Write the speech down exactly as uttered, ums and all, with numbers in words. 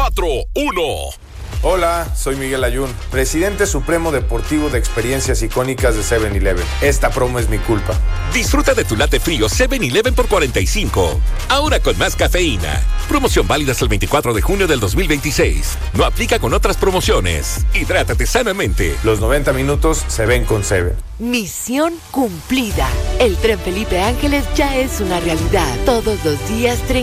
cuatro uno. Hola, soy Miguel Ayun, presidente supremo deportivo de experiencias icónicas de seven eleven. Esta promo es mi culpa. Disfruta de tu latte frío seven eleven por cuarenta y cinco. Ahora con más cafeína. Promoción válida hasta el veinticuatro de junio del dos mil veintiséis. No aplica con otras promociones. Hidrátate sanamente. Los noventa minutos se ven con Seven. Misión cumplida. El Tren Felipe Ángeles ya es una realidad. Todos los días